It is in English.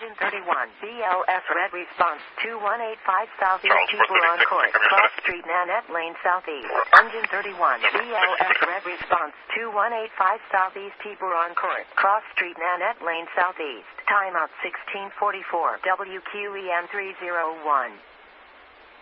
Engine 31, BLS red response 2185 southeast, people on course, cross street Nanette Lane southeast. Engine 31, BLS red response 2185 southeast, people on course, cross street Nanette Lane southeast. Timeout 1644, WQEN 301.